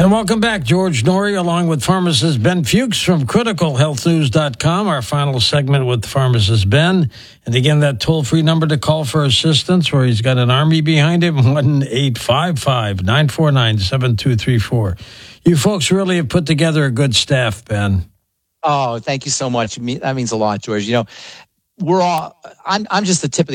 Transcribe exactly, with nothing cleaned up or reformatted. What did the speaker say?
And welcome back, George Noory, along with pharmacist Ben Fuchs from critical health news dot com, our final segment with pharmacist Ben. And again, that toll-free number to call for assistance, where he's got an army behind him, one eight five five, nine four nine, seven two three four. You folks really have put together a good staff, Ben. Oh, thank you so much. That means a lot, George. You know, we're all, I'm, I'm just the tip of the